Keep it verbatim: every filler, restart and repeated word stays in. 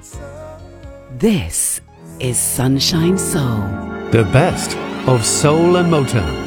This is Sunshine Soul. The best of soul and Motown.